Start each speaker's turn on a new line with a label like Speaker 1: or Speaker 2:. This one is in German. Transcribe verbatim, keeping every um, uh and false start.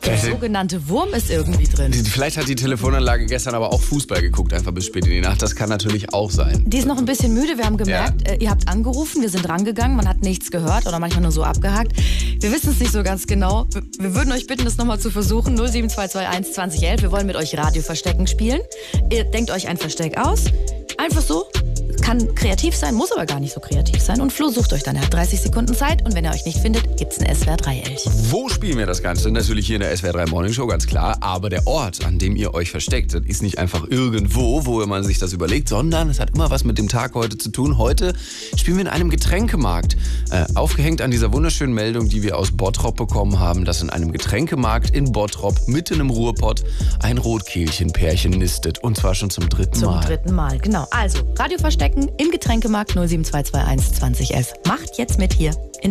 Speaker 1: Der sogenannte Wurm ist irgendwie drin.
Speaker 2: Vielleicht hat die Telefonanlage gestern aber auch Fußball geguckt, einfach bis spät in die Nacht. Das kann natürlich auch sein.
Speaker 1: Die ist noch ein bisschen müde. Wir haben gemerkt,
Speaker 2: Ja.
Speaker 1: äh, ihr habt angerufen, wir sind rangegangen, man hat nichts gehört oder manchmal nur so abgehakt. Wir wissen es nicht so ganz genau. Wir, wir würden euch bitten, das nochmal zu versuchen. null sieben zwei zwei eins zwanzig elf. Wir wollen mit euch Radioverstecken spielen. Ihr denkt euch ein Versteck aus. Einfach so. Kann kreativ sein, muss aber gar nicht so kreativ sein. Und Flo sucht euch dann. Er hat dreißig Sekunden Zeit und wenn er euch nicht findet, gibt's ein S W R drei Elch.
Speaker 2: Wo spielen wir das Ganze? Natürlich hier in der S W R drei Morning Show, ganz klar. Aber der Ort, an dem ihr euch versteckt, das ist nicht einfach irgendwo, wo man sich das überlegt, sondern es hat immer was mit dem Tag heute zu tun. Heute spielen wir in einem Getränkemarkt. Äh, aufgehängt an dieser wunderschönen Meldung, die wir aus Bottrop bekommen haben, dass in einem Getränkemarkt in Bottrop, mitten im Ruhrpott, ein Rotkehlchenpärchen nistet. Und zwar schon zum dritten
Speaker 1: Zum
Speaker 2: Mal.
Speaker 1: dritten Mal, genau. Also, Radio verstecken im Getränkemarkt null sieben zwei zwei eins zwanzig elf. Macht jetzt mit hier.